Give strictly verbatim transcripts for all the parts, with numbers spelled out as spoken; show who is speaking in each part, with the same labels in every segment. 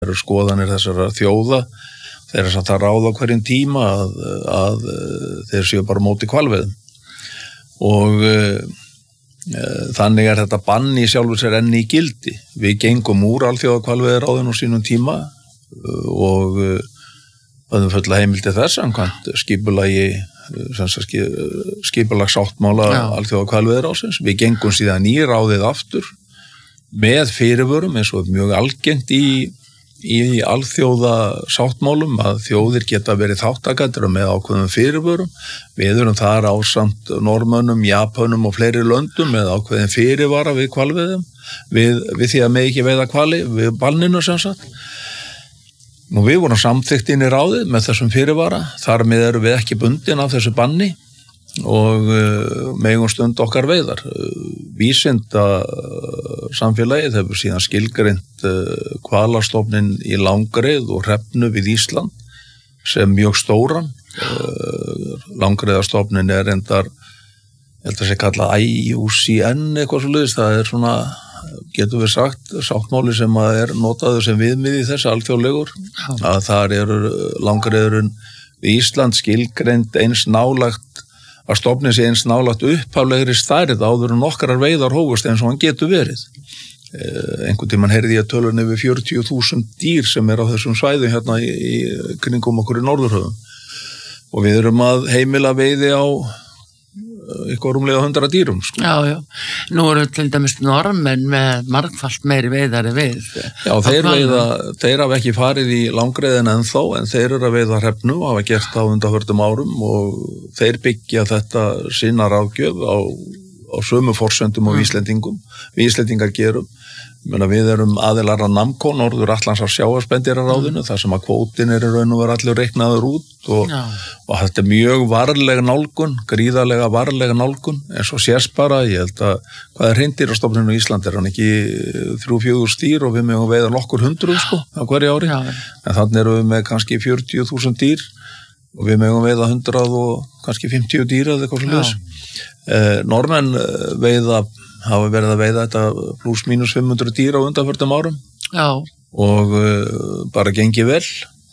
Speaker 1: eru skoðanir þessara þjóða, þeir eru samt að ráða hverjum tíma að, að þeir séu bara móti hvalveiðum. Og uh, þannig er þetta bann í sjálfu sér enn í gildi. Við gengum úr alþjóðahvalveiðiráðinu á sínum tíma og höfðum fulla heimildi þess samkvæmt skipulagi skipulagsáttmála alþjóðahvalveiðiráðsins. Við gengum síðan í ráðið aftur með fyrirvörum eins og mjög algengt í í alþjóða sáttmálum að þjóðir geta verið þáttakendur með ákveðum fyrirvörum. Við erum þar ásamt Norðmönnum, Japanum og fleiri löndum með ákveðin fyrirvara við hvalveiðum, við, við því að með ekki veiða hvali, við banninu sem sagt. Nú við vorum samþykkt inn í ráðið með þessum fyrirvara, þar með erum við ekki bundin af þessu banni og uh, megum stund okkar veiðar. Vísinda samfélagið hefur síðan skilgreint uh, hvalastofninn í Langrið og Hrefnu við Ísland sem mjög stóran. Uh, Langriðastofninn er endar, ég held að sé kallað I U C N eitthvað svo leiðist, það er svona, getur við sagt, sáttmáli sem er notaður sem viðmið í þessu alþjóðlegur, að þar eru Langriðurinn við Ísland skilgreint eins nálagt að stofninn sé eins nálagt upphaflegri stærð áður en okkar veiðar hófust eins og hann getur verið. Eh, einhvern tímann heyrði ég tölun yfir fjörutíu þúsund dýr sem er á þessum svæðum hérna í, í kringum okkur í Norðurhöfum. Og við erum að heimila veiði á eitthvað rúmlega hundra dýrum. Sko.
Speaker 2: Já, já. Nú eru til dæmis Norðmenn með margfalt meiri veiðari við.
Speaker 1: Já, þeir veiða, þeir hafa ekki farið í Langriðin ennþá, en þeir eru að veiða hrefnu og hafa gert á undanförnum árum og þeir byggja þetta sína ráðgjöf á, á sömu forsendum og mm. Íslendingum. Við Íslendingar gerum. Menna, við erum aðilar að NAMCO, Norður Atlantsar sjávarspendýraráðinu, mm. þar sem að kvótin er í raun og veru allir reiknaður út og, og þetta er mjög varlega nálgun, gríðarlega varlega nálgun, eins og sést bara, ég held að hvað er hreindýrastofnun á Íslandi, er hann ekki þrjú fjögur dýr og við megum veiða nokkur hundruð sko á hverju ári, Já. En þannig erum við með kannski fjörutíu þúsund dýr og við megum veiða hundrað og kannski fimmtíu dýr eða eitthvað svoleiðis. Eh, Norðmenn veiða hafa verið að veiða þetta pluss mínus fimm hundruð dýr á undanförnum árum.
Speaker 2: Já.
Speaker 1: Og uh, bara gengi vel.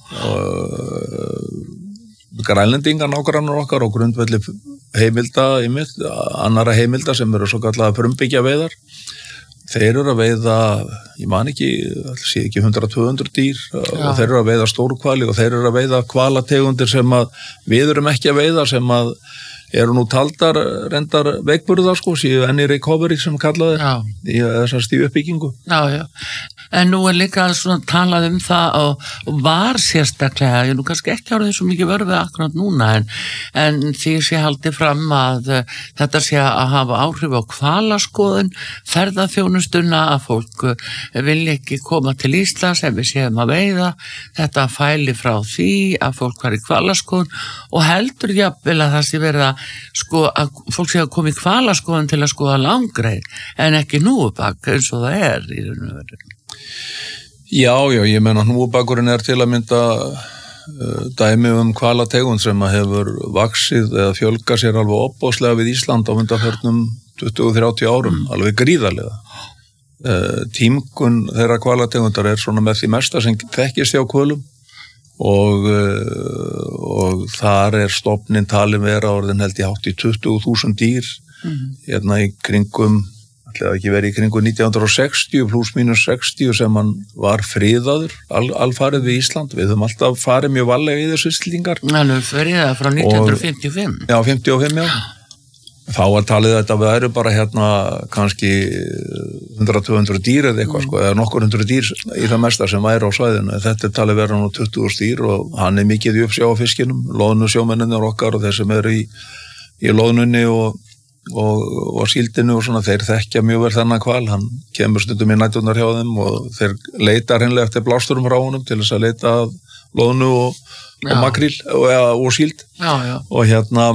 Speaker 1: Uh, Grænlendingar nágrannar okkar og grundvelli heimilda, einmitt, annara heimilda sem eru svo kallaða frumbyggja veiðar. Þeir eru að veiða, ég man ekki, sé ekki hundrað til tvö hundruð dýr Já. Og þeir eru að veiða stórhvali og þeir eru að veiða hvalategundir sem að við erum ekki að veiða sem að eru nú taldar reyndar veikburðar sko, síðu enn í recovery sem kallaði í þessar stíu uppbyggingu.
Speaker 2: Já, já. En nú er líka svona talað um það og, og var sérstaklega, ég nú kannski ekki árið svo mikið vörfið akkurat núna en, en því sé haldið fram að uh, þetta sé að hafa áhrif á hvalaskoðun, ferðaþjónustuna að fólk uh, vilja ekki koma til Íslands ef við séum að veiða, þetta fæli frá því að fólk var í hvalaskoðun og heldur jafnvel að það sé verið að sko að fólk sé að koma í hvalaskoðun til að skoða Langreið en ekki Hnúfubak eins og það er í raun og veru.
Speaker 1: Já, já, ég meina hnúfubakurinn er til að mynda uh, dæmi um hvalategund sem að hefur vaxið eða fjölgað sér alveg opbóðslega við Ísland á undanförnum tuttugu til þrjátíu árum, mm. alveg gríðarlega. Uh, tímgun þeirra hvalategundar er svona með því mesta sem þekkist hjá hvölum og, uh, og þar er stofnin talin vera orðin held ég hátt í tuttugu þúsund dýr mm. hérna í kringum ætlaði ekki verið í kringu nítján hundruð sextíu pluss mínus sextíu sem hann var friðaður al, alfarið við Ísland. Við höfum alltaf farið mjög varlega í þessu Íslendingar.
Speaker 2: Þannig friðað frá nítján hundruð fimmtíu og fimm.
Speaker 1: Og, já, fimmtíu og fimm, já. Þá var talið þetta að við erum bara hérna kannski hundrað til tvö hundruð dýr eða eitthvað, mm. sko, eða nokkur hundruð dýr í það mesta sem væri á svæðinu. Þetta er talið vera nú tuttugu dýr og hann er mikið í uppsjá á fiskinum, loðnusjómennir okkar og þeir sem eru í, í loðnunni og og, og síldinu og svona, þeir þekkja mjög vel þennan hval, hann kemur stundum í næturnar hjá þeim og þeir leita hreinlega eftir blásturum frá honum til þess að leita að loðnu og, og makríl og, og síld
Speaker 2: já, já.
Speaker 1: Og hérna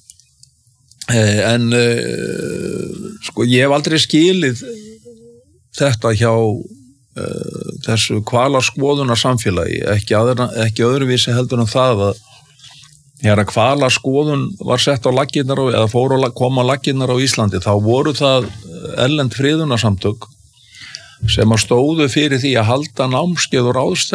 Speaker 1: en sko ég hef aldrei skilið þetta hjá uh, þessu hvalaskoðunar samfélagi, ekki, aðra, ekki öðruvísi heldur en það að þegar að hvalaskoðun var sett á laggirnar eða fór að koma á laggirnar á Íslandi, þá voru það erlend friðunarsamtök sem að stóðu fyrir því að halda námskeið og ráðstefnur